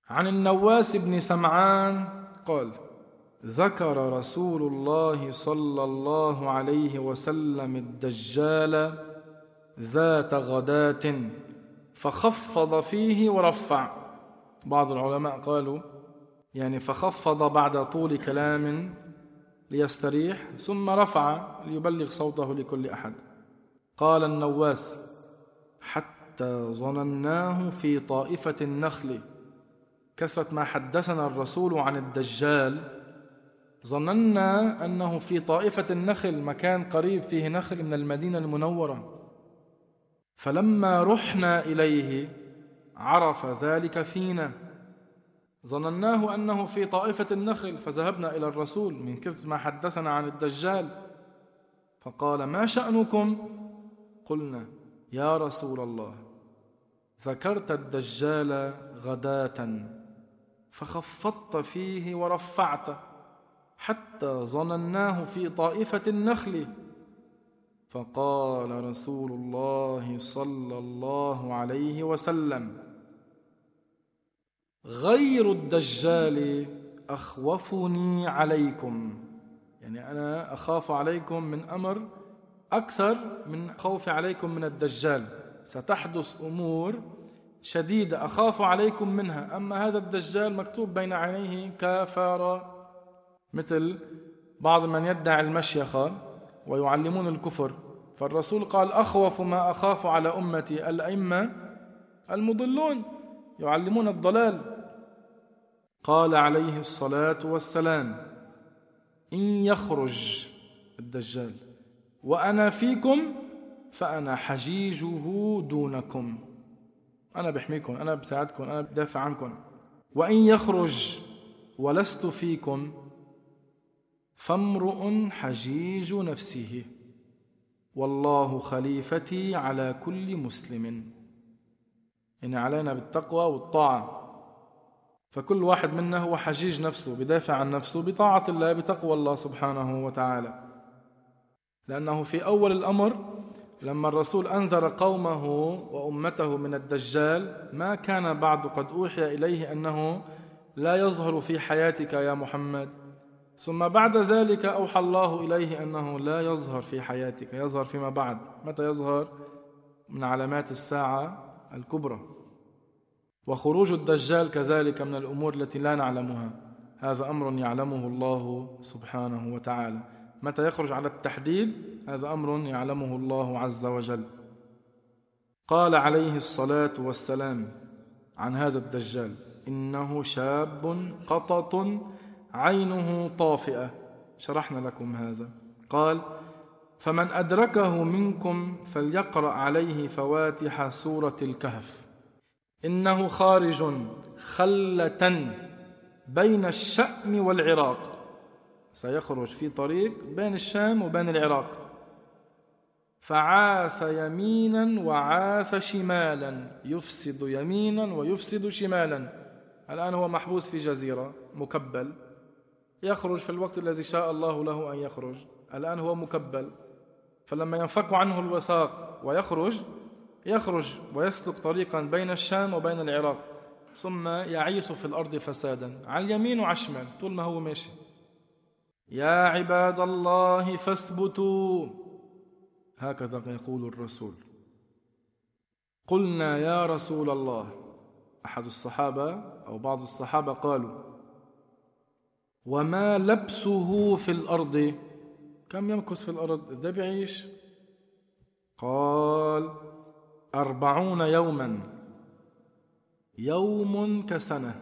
عن النواس بن سمعان قال: ذكر رسول الله صلى الله عليه وسلم الدجال ذات غداة فخفض فيه ورفع. بعض العلماء قالوا يعني فخفض بعد طول كلام ليستريح، ثم رفع ليبلغ صوته لكل أحد. قال النواس: حتى ظنناه في طائفة النخل. كثرة ما حدثنا الرسول عن الدجال ظننا أنه في طائفة النخل، مكان قريب فيه نخل من المدينة المنورة، فلما رحنا إليه عرف ذلك فينا. ظنناه أنه في طائفة النخل فذهبنا إلى الرسول من كثر ما حدثنا عن الدجال، فقال: ما شأنكم؟ قلنا: يا رسول الله، ذكرت الدجال غداة فخفضت فيه ورفعت حتى ظنناه في طائفة النخل. فقال رسول الله صلى الله عليه وسلم: غير الدجال أخوفني عليكم، يعني أنا أخاف عليكم من أمر أكثر من خوفي عليكم من الدجال. ستحدث أمور شديدة أخاف عليكم منها، أما هذا الدجال مكتوب بين عينيه كفارة، مثل بعض من يدعي المشيخة ويعلمون الكفر. فالرسول قال: أخوف ما أخاف على أمتي الأئمة المضلون يعلمون الضلال. قال عليه الصلاة والسلام: إن يخرج الدجال وأنا فيكم فأنا حجيجه دونكم، أنا بحميكم، أنا بساعدكم، أنا بدافع عنكم. وإن يخرج ولست فيكم فامرؤ حجيج نفسه، والله خليفتي على كل مسلم. يعني علينا بالتقوى والطاعة، فكل واحد منا هو حجيج نفسه، بدافع عن نفسه بطاعة الله، بتقوى الله سبحانه وتعالى. لأنه في أول الأمر لما الرسول أنذر قومه وأمته من الدجال ما كان بعد قد أوحي إليه أنه لا يظهر في حياتك يا محمد، ثم بعد ذلك أوحى الله إليه أنه لا يظهر في حياتك، يظهر فيما بعد. متى يظهر؟ من علامات الساعة الكبرى. وخروج الدجال كذلك من الأمور التي لا نعلمها، هذا أمر يعلمه الله سبحانه وتعالى. متى يخرج على التحديد؟ هذا أمر يعلمه الله عز وجل. قال عليه الصلاة والسلام عن هذا الدجال: إنه شاب قطط عينه طافئة. شرحنا لكم هذا. قال: فمن أدركه منكم فليقرأ عليه فواتح سورة الكهف. إنه خارج خلة بين الشأم والعراق، سيخرج في طريق بين الشام وبين العراق، فعاث يمينا وعاث شمالا، يفسد يمينا ويفسد شمالا. الآن هو محبوس في جزيرة مكبل، يخرج في الوقت الذي شاء الله له أن يخرج. الآن هو مكبل، فلما ينفك عنه الوثاق يخرج ويسلك طريقا بين الشام وبين العراق، ثم يعيث في الأرض فسادا على اليمين وعلى الشمال طول ما هو ماشي. يا عباد الله فاثبتوا، هكذا يقول الرسول. قلنا: يا رسول الله. أحد الصحابة أو بعض الصحابة قالوا: وما لبسه في الأرض؟ كم يمكث في الأرض؟ ده بيعيش؟ قال: 40 يوما، يوم كسنة،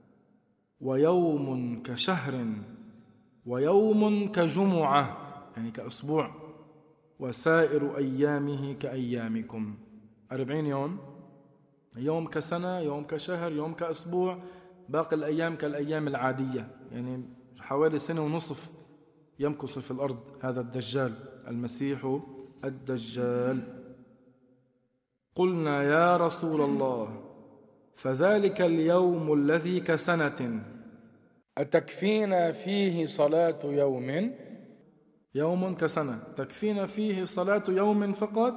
ويوم كشهر، ويوم كجمعة، يعني كأسبوع، وسائر أيامه كأيامكم. 40 يوم، يوم كسنة، يوم كشهر، يوم كأسبوع، باقي الأيام كالأيام العادية، يعني حوالي 1.5 سنة يمكث في الأرض هذا الدجال، المسيح الدجال. قلنا: يا رسول الله، فذلك اليوم الذي كسنة أتكفينا فيه صلاة يوم؟ يوم كسنة تكفينا فيه صلاة يوم فقط؟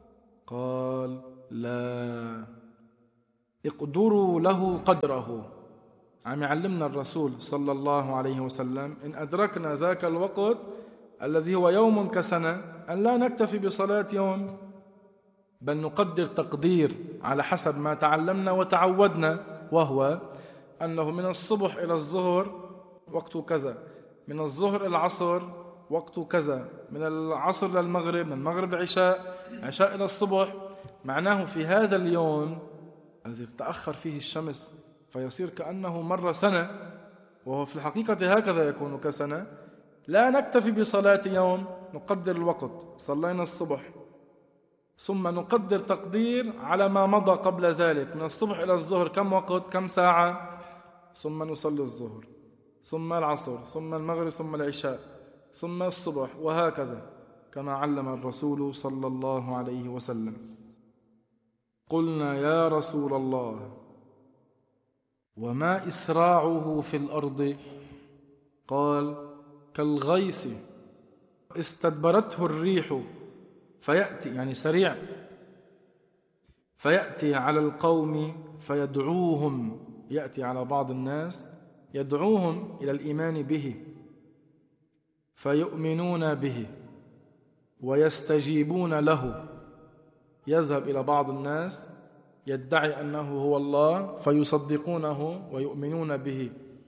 قال: لا، اقدروا له قدره، عم يعلمنا الرسول صلى الله عليه وسلم إن أدركنا ذاك الوقت الذي هو يوم كسنة أن لا نكتفي بصلاة يوم، بل نقدر تقدير على حسب ما تعلمنا وتعودنا، وهو أنه من الصبح إلى الظهر وقت كذا، من الظهر إلى العصر وقت كذا، من العصر للمغرب، من المغرب للعشاء، عشاء إلى الصبح. معناه في هذا اليوم الذي تتأخر فيه الشمس فيصير كأنه مر سنة، وهو في الحقيقة هكذا يكون كسنة، لا نكتفي بصلاة يوم، نقدر الوقت، صلينا الصبح ثم نقدر تقدير على ما مضى قبل ذلك، من الصبح إلى الظهر كم وقت، كم ساعة، ثم نصلي الظهر ثم العصر ثم المغرب ثم العشاء ثم الصبح، وهكذا كما علم الرسول صلى الله عليه وسلم. قلنا يا رسول الله وما إسراعه في الأرض؟ قال كالغيث استدبرته الريح فيأتي، يعني سريع، فيأتي على القوم فيدعوهم، يأتي على بعض الناس يدعوهم إلى الإيمان به فيؤمنون به ويستجيبون له. يذهب إلى بعض الناس يدعي أنه هو الله فيصدقونه ويؤمنون به،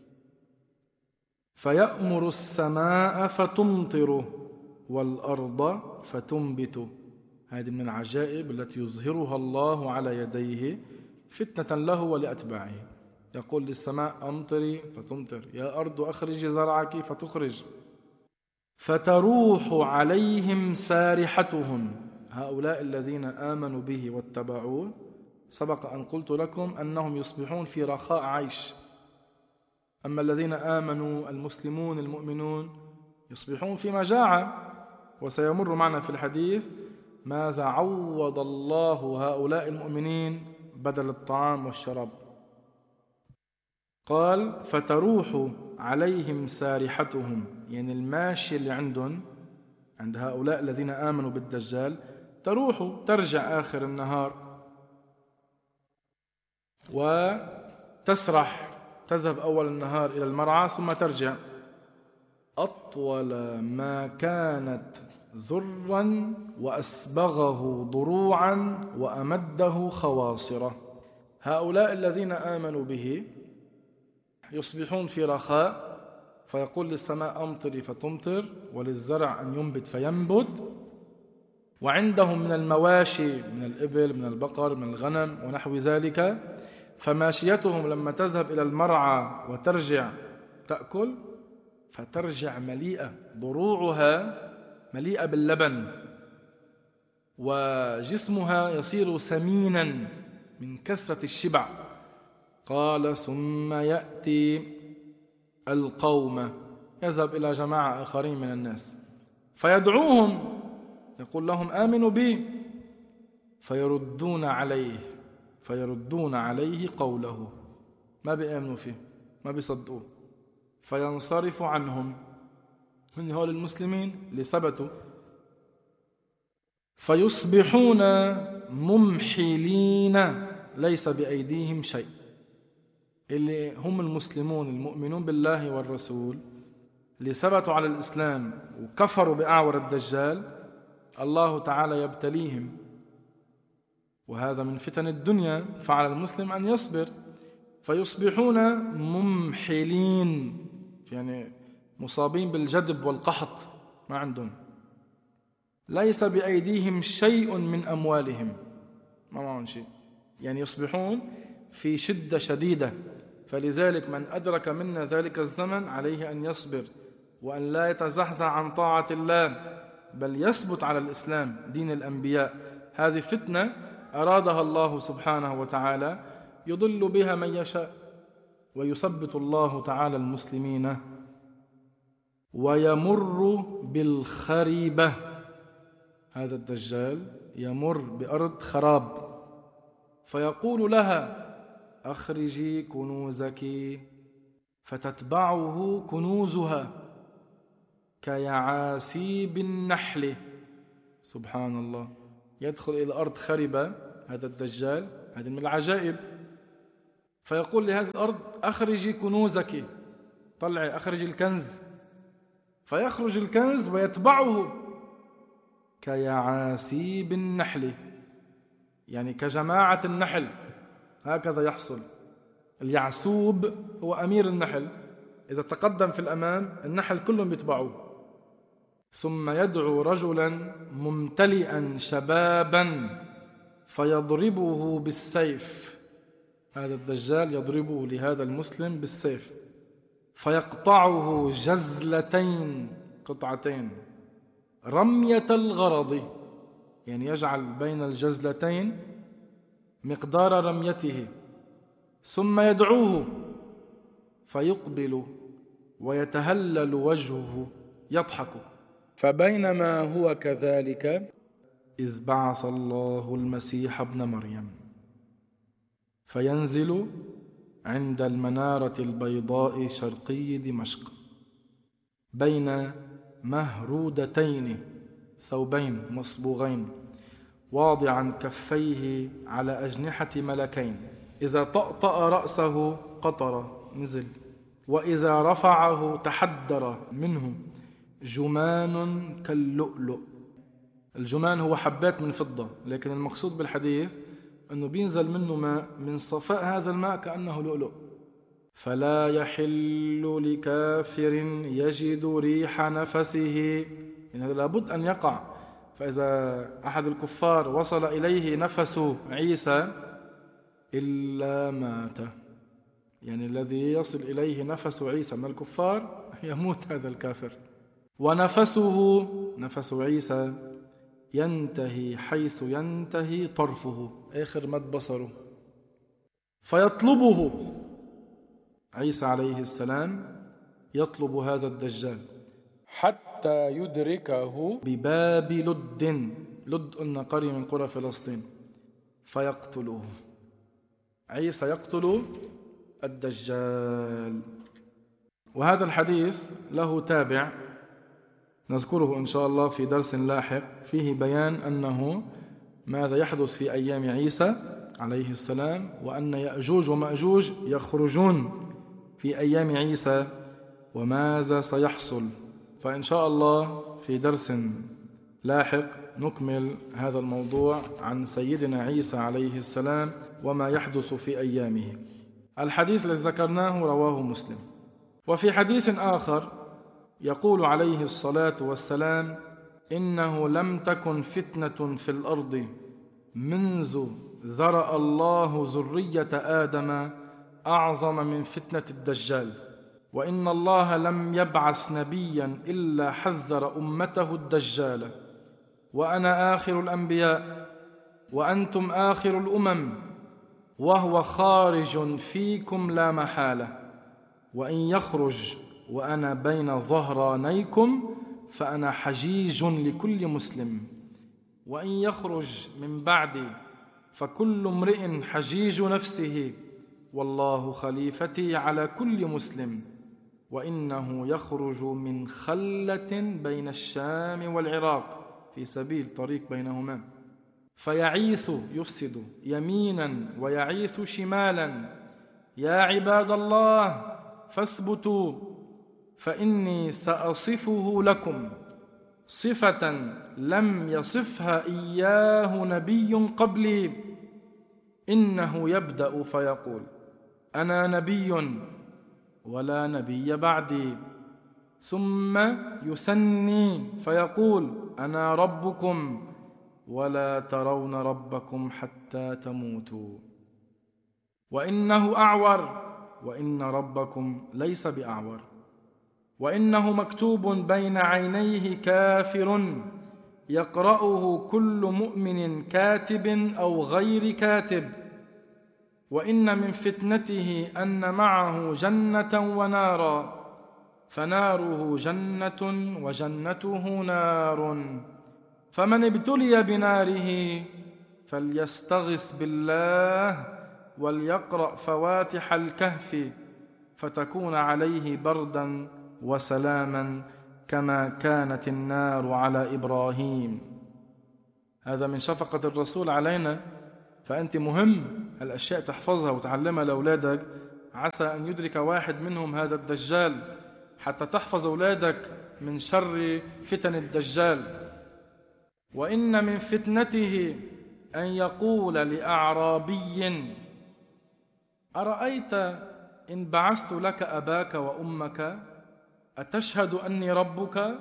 فيأمر السماء فتمطر والأرض فتنبت. هذه من العجائب التي يظهرها الله على يديه فتنة له ولأتباعه. يقول للسماء أمطري فتمطر، يا أرض أخرجي زرعك فتخرج، فتروح عليهم سارحتهم. هؤلاء الذين آمنوا به واتبعوه سبق أن قلت لكم أنهم يصبحون في رخاء عيش، أما الذين آمنوا المسلمون المؤمنون يصبحون في مجاعة. وسيمر معنا في الحديث ماذا عوض الله هؤلاء المؤمنين بدل الطعام والشراب. قال فتروح عليهم سارحتهم، يعني الماشي اللي عندهم، عند هؤلاء الذين آمنوا بالدجال، تروح ترجع آخر النهار وتسرح، تذهب أول النهار إلى المرعى ثم ترجع أطول ما كانت ذرا وأسبغه ضروعا وأمده خواصرة. هؤلاء الذين آمنوا به يصبحون في رخاء، فيقول للسماء أمطري فتمطر وللزرع أن ينبت فينبت، وعندهم من المواشي من الإبل من البقر من الغنم ونحو ذلك، فماشيتهم لما تذهب إلى المرعى وترجع تأكل فترجع مليئة، ضروعها مليئة باللبن، وجسمها يصير سمينا من كثرة الشبع. قال ثم يأتي القوم، يذهب إلى جماعة آخرين من الناس فيدعوهم، يقول لهم آمنوا بي، فيردون عليه قوله، ما بيآمنوا فيه، ما بيصدقوه، فينصرف عنهم، من هؤلاء المسلمين اللي ثبتوا، فيصبحون ممحلين ليس بأيديهم شيء. اللي هم المسلمون المؤمنون بالله والرسول اللي ثبتوا على الإسلام وكفروا بأعور الدجال، الله تعالى يبتليهم، وهذا من فتن الدنيا، فعلى المسلم أن يصبر. فيصبحون ممحلين، يعني مصابين بالجدب والقحط، ما عندهم، ليس بأيديهم شيء من أموالهم، ما معهم شيء، يعني يصبحون في شدة شديدة. فلذلك من أدرك منا ذلك الزمن عليه أن يصبر وأن لا يتزحزح عن طاعة الله، بل يثبت على الإسلام دين الأنبياء. هذه فتنة أرادها الله سبحانه وتعالى يضل بها من يشاء، ويثبت الله تعالى المسلمين. ويمر بالخريبة، هذا الدجال يمر بأرض خراب، فيقول لها أخرجي كنوزك، فتتبعه كنوزها كيعاسيب النحل. سبحان الله، يدخل إلى أرض خربة هذا الدجال، هذه من العجائب. فيقول لهذه الأرض أخرجي كنوزك، طلعي أخرجي الكنز، فيخرج الكنز ويتبعه كيعاسيب النحل، يعني كجماعة النحل، هكذا يحصل. اليعسوب هو أمير النحل، إذا تقدم في الأمام النحل كلهم يتبعوه. ثم يدعو رجلا ممتلئا شبابا فيضربه بالسيف، هذا الدجال يضربه لهذا المسلم بالسيف، فيقطعه جزلتين، قطعتين، رمية الغرض، يعني يجعل بين الجزلتين مقدار رميته، ثم يدعوه فيقبل ويتهلل وجهه يضحك. فبينما هو كذلك إذ بعث الله المسيح ابن مريم فينزل عند المنارة البيضاء شرقي دمشق بين مهرودتين، ثوبين مصبوغين، واضعا كفيه على أجنحة ملكين، إذا طأطأ رأسه قطر نزل، وإذا رفعه تحدر منه جمان كاللؤلؤ. الجمان هو حبات من فضة، لكن المقصود بالحديث أنه بينزل منه ماء، من صفاء هذا الماء كأنه لؤلؤ. فلا يحل لكافر يجد ريح نفسه، يعني هذا لابد أن يقع. فإذا أحد الكفار وصل إليه نفس عيسى إلا مات، يعني الذي يصل إليه نفس عيسى من الكفار يموت هذا الكافر. ونفسه، نفس عيسى، ينتهي حيث ينتهي طرفه، آخر مد بصره، فيطلبه عيسى عليه السلام، يطلب هذا الدجال حتى يدركه بباب لد، لد قلنا قرية من قرى فلسطين، فيقتله. عيسى يقتل الدجال. وهذا الحديث له تابع نذكره إن شاء الله في درس لاحق، فيه بيان أنه ماذا يحدث في أيام عيسى عليه السلام، وأن يأجوج ومأجوج يخرجون في أيام عيسى، وماذا سيحصل. فإن شاء الله في درس لاحق نكمل هذا الموضوع عن سيدنا عيسى عليه السلام وما يحدث في أيامه. الحديث الذي ذكرناه رواه مسلم. وفي حديث آخر يقول عليه الصلاة والسلام: إنه لم تكن فتنة في الأرض منذ ذرأ الله ذرية آدم أعظم من فتنة الدجال، وإن الله لم يبعث نبيا إلا حذر أمته الدجال، وأنا آخر الأنبياء وأنتم آخر الأمم، وهو خارج فيكم لا محالة، وإن يخرج وأنا بين ظهرانيكم فأنا حجيج لكل مسلم، وإن يخرج من بعدي فكل امرئ حجيج نفسه، والله خليفتي على كل مسلم، وإنه يخرج من خلة بين الشام والعراق في سبيل طريق بينهما، فيعيث يفسد يمينا ويعيث شمالا. يا عباد الله فاثبتوا، فإني سأصفه لكم صفة لم يصفها إياه نبي قبلي. إنه يبدأ فيقول: أنا نبي ولا نبي بعدي، ثم يثني فيقول: أنا ربكم ولا ترون ربكم حتى تموتوا، وإنه أعور وإن ربكم ليس بأعور، وإنه مكتوب بين عينيه كافر يقرأه كل مؤمن كاتب أو غير كاتب، وإن من فتنته أن معه جنة ونارا، فناره جنة وجنته نار، فمن ابتلي بناره فليستغث بالله وليقرأ فواتح الكهف، فتكون عليه بردا وسلاما كما كانت النار على إبراهيم. هذا من شفقة الرسول علينا فأنت مهم الأشياء تحفظها وتعلمها لأولادك، عسى أن يدرك واحد منهم هذا الدجال، حتى تحفظ أولادك من شر فتن الدجال. وإن من فتنته أن يقول لأعرابي: أرأيت إن بعثت لك أباك وأمك أتشهد أني ربك؟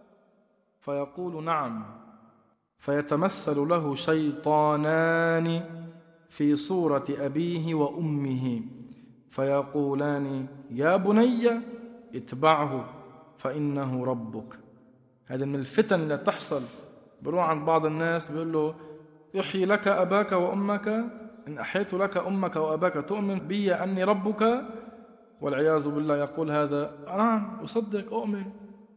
فيقول: نعم. فيتمثل له شيطانان في صورة أبيه وأمه فيقولان: يا بني اتبعه فإنه ربك. هذا من الفتن اللي تحصل. بروح عند بعض الناس بيقول له: يحيي لك أباك وأمك، إن أحييت لك أمك وأباك تؤمن بي أني ربك؟ والعياذ بالله يقول هذا: نعم أصدق أؤمن.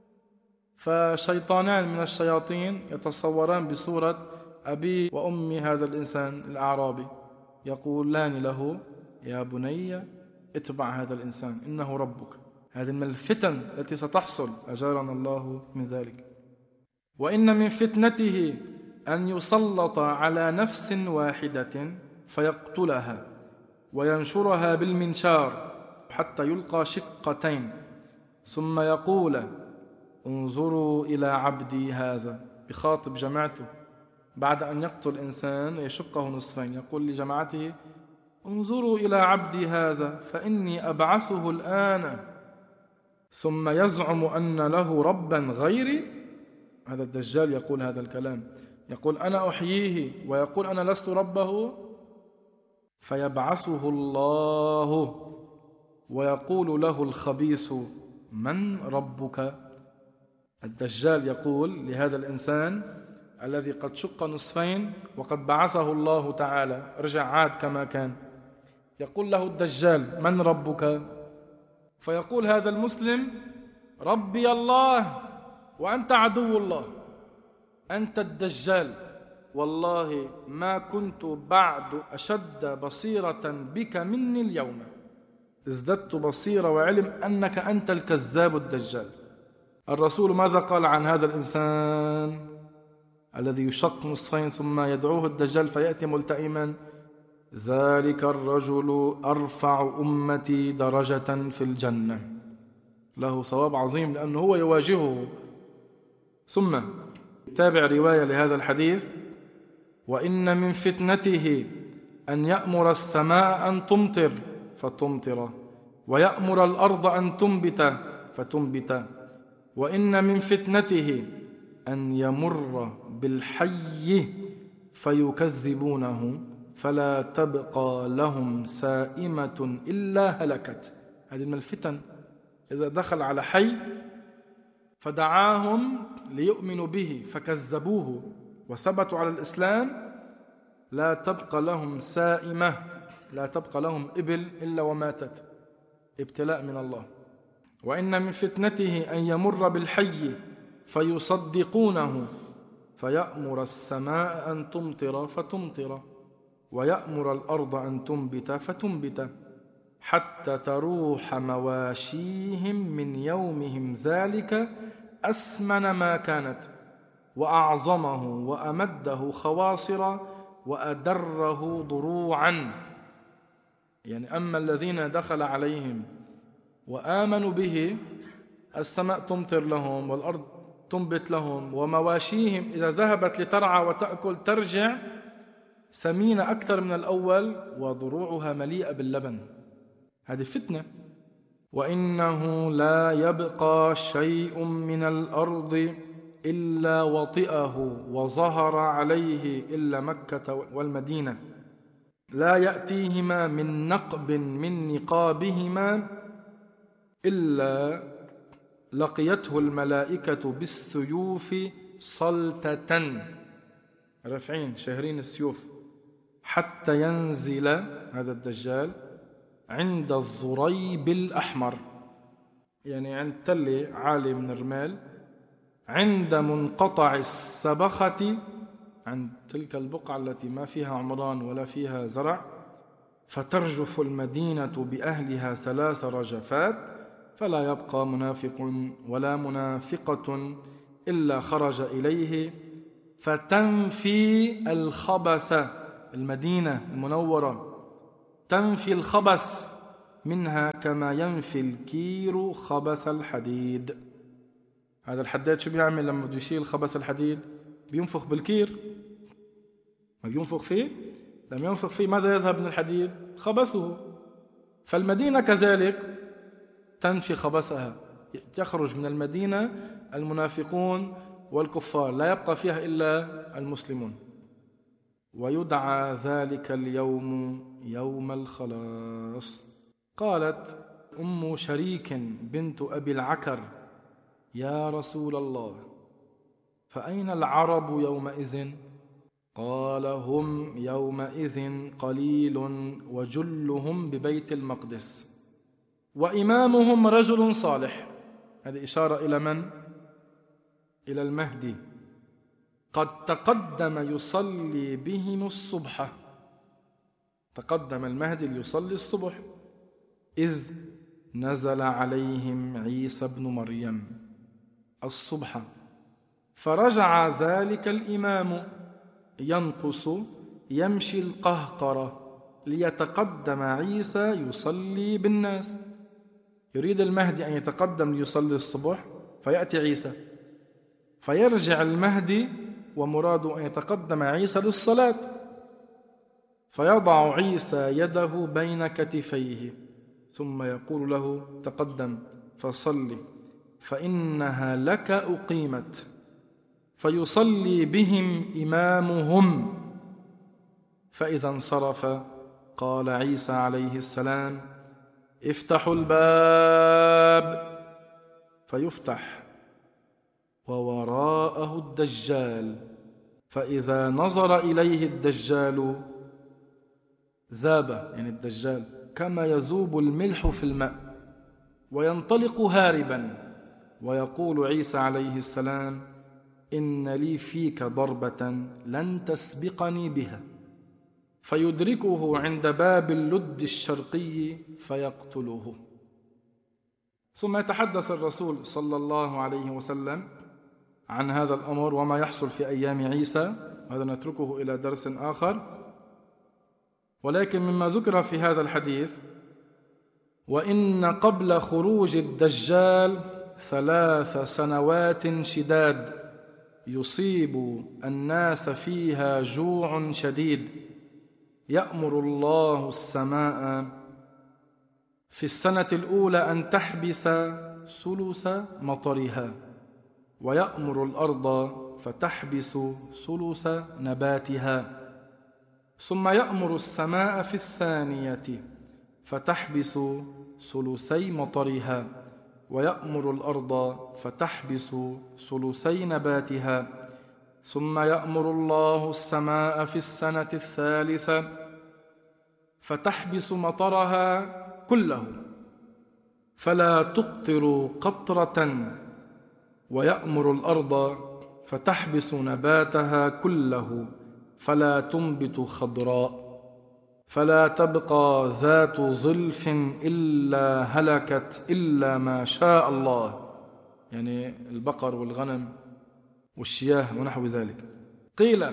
فشيطانان من الشياطين يتصوران بصورة أبي وأمي هذا الإنسان الأعرابي، يقولان له: يا بني اتبع هذا الإنسان إنه ربك. هذه من الفتن التي ستحصل، أجارنا الله من ذلك. وإن من فتنته أن يسلط على نفس واحدة فيقتلها وينشرها بالمنشار حتى يلقى شقتين، ثم يقول: انظروا إلى عبدي هذا، بخاطب جماعته بعد أن يقتل إنسان يشقه نصفين، يقول لجماعته: انظروا إلى عبدي هذا فإني أبعثه الآن، ثم يزعم أن له ربا غيري. هذا الدجال يقول هذا الكلام، يقول: أنا أحييه، ويقول: أنا لست ربه. فيبعثه الله ويقول له الخبيث: من ربك؟ الدجال يقول لهذا الإنسان الذي قد شق نصفين وقد بعثه الله تعالى، رجع عاد كما كان، يقول له الدجال: من ربك؟ فيقول هذا المسلم: ربي الله وأنت عدو الله، أنت الدجال، والله ما كنت بعد أشد بصيرة بك مني اليوم، ازددت بصيرة وعلم أنك أنت الكذاب الدجال. الرسول ماذا قال عن هذا الإنسان الذي يشق نصفين ثم يدعوه الدجال فيأتي ملتئما؟ ذلك الرجل أرفع أمتي درجة في الجنة، له ثواب عظيم لأنه هو يواجهه. ثم تابع رواية لهذا الحديث: وإن من فتنته أن يأمر السماء أن تمطر فتمطر، ويأمر الأرض أن تنبت فتنبت، وإن من فتنته أن يمر بالحي فيكذبونه فلا تبقى لهم سائمة إلا هلكت. هذه من الفتن، إذا دخل على حي فدعاهم ليؤمنوا به فكذبوه وثبتوا على الإسلام، لا تبقى لهم سائمة، لا تبقى لهم إبل إلا وماتت، ابتلاء من الله. وإن من فتنته أن يمر بالحي فيصدقونه فيأمر السماء أن تمطر فتمطر، ويأمر الأرض أن تنبت فتنبت، حتى تروح مواشيهم من يومهم ذلك أسمن ما كانت، وأعظمه وأمده خواصر وأدره ضروعا. يعني أما الذين دخل عليهم وآمنوا به السماء تمطر لهم والأرض تنبت لهم، ومواشيهم إذا ذهبت لترعى وتأكل ترجع سمينة أكثر من الأول وضروعها مليئة باللبن. هذه فتنة. وإنه لا يبقى شيء من الأرض إلا وطئه وظهر عليه إلا مكة والمدينة، لا يأتيهما من نقب من نقابهما إلا لقيته الملائكة بالسيوف صلتة، رافعين شاهرين السيوف، حتى ينزل هذا الدجال عند الضريب الأحمر، يعني عند تل عالي من الرمال، عند منقطع السبخة، عند تلك البقعة التي ما فيها عمران ولا فيها زرع، فترجف المدينة بأهلها 3 رجفات، فلا يبقى منافق ولا منافقة إلا خرج إليه فتنفي الخبث المدينة المنورة تنفي الخبث منها كما ينفي الكير خبث الحديد. هذا الحداد شو بيعمل لما بده يشيل خبث الحديد؟ بينفخ بالكير، ما بينفخ فيه؟ لما ينفخ فيه ماذا يذهب من الحديد؟ خبثه. فالمدينة كذلك تنفي خبثها، يخرج من المدينة المنافقون والكفار، لا يبقى فيها إلا المسلمون. ويدعى ذلك اليوم يوم الخلاص. قالت أم شريك بنت أبي العكر: يا رسول الله، فأين العرب يومئذ؟ قال: هم يومئذ قليل وجلهم ببيت المقدس، وإمامهم رجل صالح. هذه إشارة إلى من؟ إلى المهدي. قد تقدم يصلي بهم الصبح. تقدم المهدي ليصلي الصبح إذ نزل عليهم عيسى بن مريم الصبح، فرجع ذلك الإمام ينقص يمشي القهقرة ليتقدم عيسى يصلي بالناس. يريد المهدي أن يتقدم ليصلي الصبح، فيأتي عيسى، فيرجع المهدي ومراد أن يتقدم عيسى للصلاة، فيضع عيسى يده بين كتفيه ثم يقول له: تقدم فصلي فإنها لك أقيمت. فيصلي بهم إمامهم، فإذا انصرف قال عيسى عليه السلام: افتحوا الباب. فيفتح، ووراءه الدجال، فإذا نظر إليه الدجال ذاب، يعني الدجال كما يذوب الملح في الماء، وينطلق هاربا، ويقول عيسى عليه السلام: إن لي فيك ضربة لن تسبقني بها. فيدركه عند باب اللد الشرقي فيقتله. ثم يتحدث الرسول صلى الله عليه وسلم عن هذا الأمر وما يحصل في أيام عيسى، هذا نتركه إلى درس آخر. ولكن مما ذكر في هذا الحديث: وإن قبل خروج الدجال 3 سنوات شداد يصيب الناس فيها جوع شديد، يأمر الله السماء في السنة الأولى أن تحبس ثلث مطرها، ويأمر الأرض فتحبس ثلث نباتها، ثم يأمر السماء في الثانية فتحبس ثلثي مطرها، ويأمر الأرض فتحبس ثلثي نباتها، ثم يأمر الله السماء في السنة الثالثة فتحبس مطرها كله فلا تقطر قطرة، ويأمر الأرض فتحبس نباتها كله فلا تنبت خضراء، فلا تبقى ذات ظلف إلا هلكت إلا ما شاء الله، يعني البقر والغنم والشياه ونحو ذلك. قيل: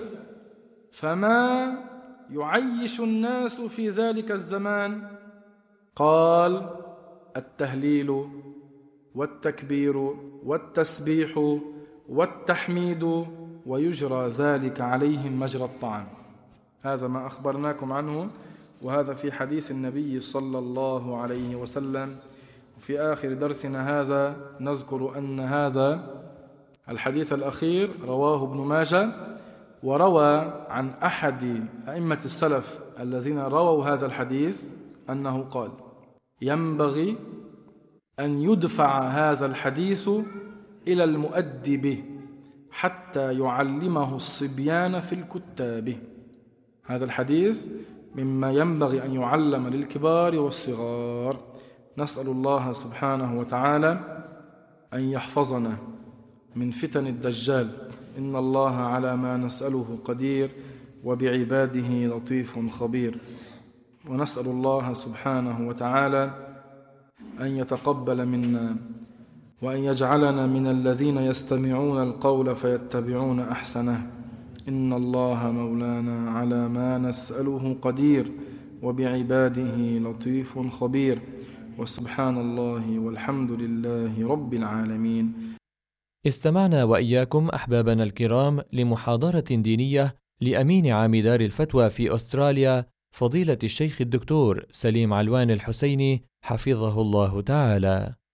فما يعيش الناس في ذلك الزمان؟ قال: التهليل والتكبير والتسبيح والتحميد، ويجرى ذلك عليهم مجرى الطعام. هذا ما أخبرناكم عنه، وهذا في حديث النبي صلى الله عليه وسلم. في آخر درسنا هذا نذكر أن هذا الحديث الأخير رواه ابن ماجه، وروى عن أحد أئمة السلف الذين رووا هذا الحديث أنه قال: ينبغي أن يدفع هذا الحديث إلى المؤدب حتى يعلمه الصبيان في الكتاب. هذا الحديث مما ينبغي أن يعلم للكبار والصغار. نسأل الله سبحانه وتعالى أن يحفظنا من فتن الدجال، إن الله على ما نسأله قدير، وبعباده لطيف خبير. ونسأل الله سبحانه وتعالى أن يتقبل منا، وأن يجعلنا من الذين يستمعون القول فيتبعون أحسنه، إن الله مولانا على ما نسأله قدير، وبعباده لطيف خبير. وسبحان الله والحمد لله رب العالمين. استمعنا وإياكم أحبابنا الكرام لمحاضرة دينية لأمين عام دار الفتوى في أستراليا، فضيلة الشيخ الدكتور سليم علوان الحسيني حفظه الله تعالى.